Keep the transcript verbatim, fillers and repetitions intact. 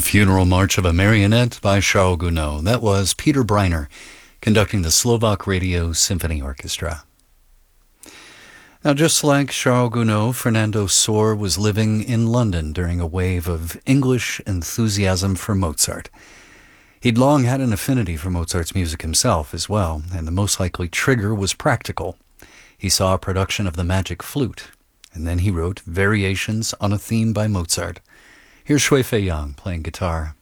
Funeral March of a Marionette by Charles Gounod. That was Peter Breiner conducting the Slovak Radio Symphony Orchestra. Now, just like Charles Gounod, Fernando Sor was living in London during a wave of English enthusiasm for Mozart. He'd long had an affinity for Mozart's music himself as well, and the most likely trigger was practical. He saw a production of The Magic Flute, and then he wrote variations on a theme by Mozart. Here's Shui Fei Yang playing guitar.